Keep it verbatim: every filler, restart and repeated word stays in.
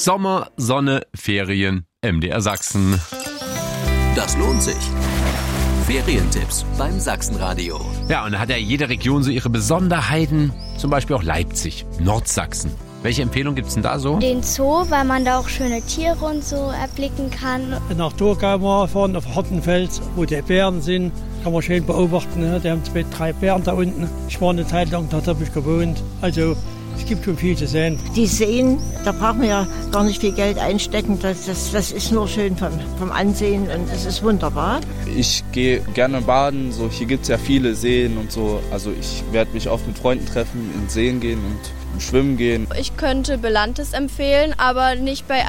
Sommer, Sonne, Ferien, M D R Sachsen. Das lohnt sich. Ferientipps beim Sachsenradio. Ja, und da hat ja jede Region so ihre Besonderheiten, zum Beispiel auch Leipzig, Nordsachsen. Welche Empfehlung gibt's denn da so? Den Zoo, weil man da auch schöne Tiere und so erblicken kann. Nach Thurgau mal fahren, auf Hartenfels, wo die Bären sind, kann man schön beobachten. Ne? Die haben zwei, drei Bären da unten. Ich war eine Zeit lang, dort habe ich gewohnt. Also es gibt schon viel zu sehen. Die Seen, da brauchen wir ja gar nicht viel Geld einstecken. Das, das, das ist nur schön vom, vom Ansehen und es ist wunderbar. Ich gehe gerne baden. So, hier gibt es ja viele Seen und so. Also ich werde mich oft mit Freunden treffen, in Seen gehen und schwimmen gehen. Ich könnte Belantes empfehlen, aber nicht bei